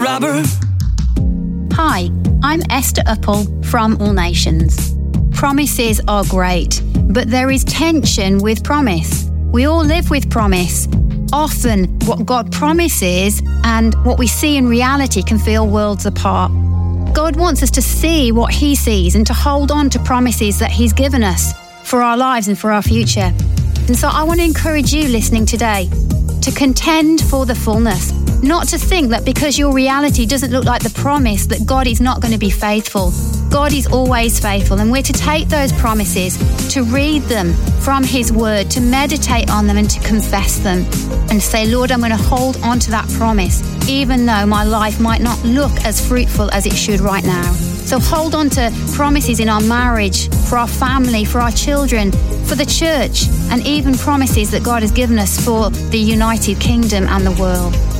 robber. Hi, I'm Esther Uppal from All Nations. Promises are great, but there is tension with promise. We all live with promise. Often, what God promises and what we see in reality can feel worlds apart. God wants us to see what He sees and to hold on to promises that He's given us for our lives and for our future. And so I want to encourage you listening today to contend for the fullness, not to think that because your reality doesn't look like the promise that God is not going to be faithful. God is always faithful, and we're to take those promises, to read them from His Word, to meditate on them and to confess them and say, Lord, I'm going to hold on to that promise, even though my life might not look as fruitful as it should right now. So hold on to promises in our marriage, for our family, for our children, for the church, and even promises that God has given us for the United Kingdom and the world.